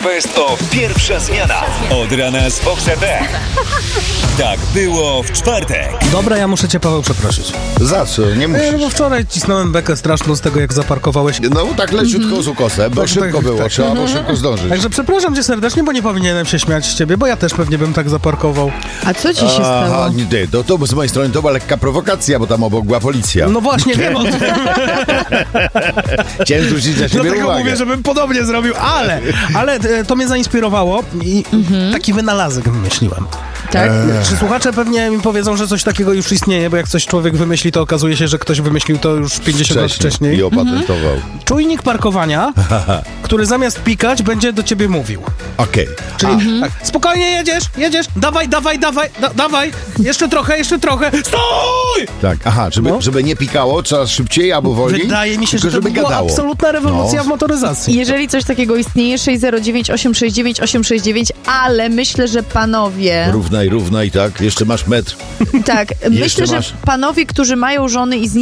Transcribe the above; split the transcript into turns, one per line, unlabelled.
Best of Pierwsza Zmiana. Od rana z Fox FM. Tak było w czwartek.
Dobra, ja muszę cię, Paweł, przeprosić.
Za co? Nie musisz.
No bo wczoraj cisnąłem bekę straszną z tego, jak zaparkowałeś.
No tak leciutko z ukosem, bo
Tak,
szybko
tak,
było,
tak.
trzeba było szybko zdążyć.
Także przepraszam cię serdecznie, bo nie powinienem się śmiać z ciebie, bo ja też pewnie bym tak zaparkował.
A co ci się stało?
Nie, to z mojej strony to była lekka prowokacja, bo tam obok była policja.
No właśnie, wiem o tym.
Chciałem zwrócić na siebie
Dlatego
uwagę.
mówię, żebym podobnie zrobił, ale to mnie zainspirowało i taki wynalazek wymyśliłem.
Tak?
Czy słuchacze pewnie mi powiedzą, że coś takiego już istnieje, bo jak coś człowiek wymyśli, to okazuje się, że ktoś wymyślił to już 50 lat wcześniej.
I opatentował.
Czujnik parkowania, który zamiast pikać, będzie do ciebie mówił.
Okej.
Czyli tak, spokojnie jedziesz, dawaj, jeszcze trochę, stój!
Tak, żeby nie pikało coraz szybciej albo wolniej,
Wydaje mi się,
tylko
że to
żeby
była
gadało.
absolutna rewolucja w motoryzacji.
Jeżeli coś takiego istnieje, 609 869 869, ale myślę, że panowie...
Równaj, tak, jeszcze masz metr.
Tak, myślę, że
masz.
panowie, którzy mają żony i z